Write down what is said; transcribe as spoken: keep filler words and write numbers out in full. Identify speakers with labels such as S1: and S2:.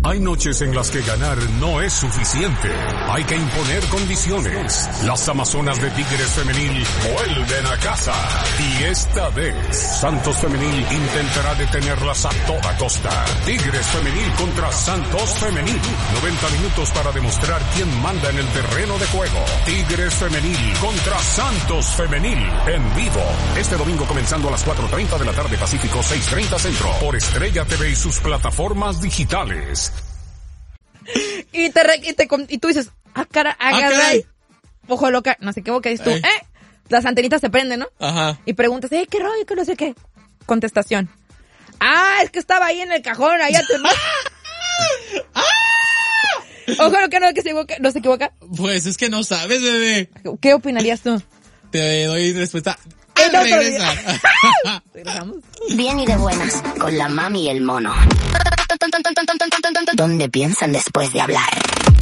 S1: Hay noches en las que ganar no es suficiente. Hay que imponer condiciones. Las Amazonas de Tigres Femenil vuelven a casa. Y esta vez, Santos Femenil intentará detenerlas a toda costa. Tigres Femenil contra Santos Femenil. noventa minutos para demostrar quién manda en el terreno de juego. Tigres Femenil contra Santos Femenil. En vivo. Este domingo comenzando a las cuatro treinta de la tarde Pacífico, seis treinta Centro. Por Estrella T V y sus plataformas digitales.
S2: Y te, re, y, te y tú dices, ah, cara, agarra. Ojo loca, no sé qué boca dices tú, eh. eh. Las antenitas se prenden, ¿no?
S3: Ajá.
S2: Y preguntas, eh, qué rollo, que no sé qué. Contestación. Ah, es que estaba ahí en el cajón, allá te... Ojo loca, no, que se equivoca, no se equivoca.
S3: Pues es que no sabes, bebé.
S2: ¿Qué opinarías tú?
S3: Te doy respuesta.
S2: El
S3: Ah,
S2: otro
S3: regresa.
S2: día. Regresamos.
S4: Bien y de buenas, con la mami y el mono. ¿Dónde piensan después de hablar?